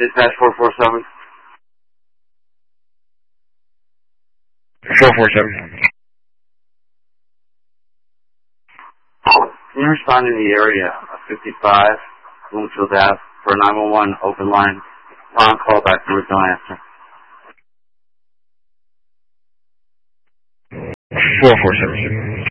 Dispatch 447. 447. Can you respond in the area of 55 Bloomfield Ave for a 911 open line? On call back to no answer. 4476.